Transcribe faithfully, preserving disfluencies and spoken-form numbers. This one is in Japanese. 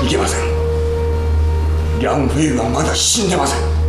いけません。梁飞はまだ死んでません。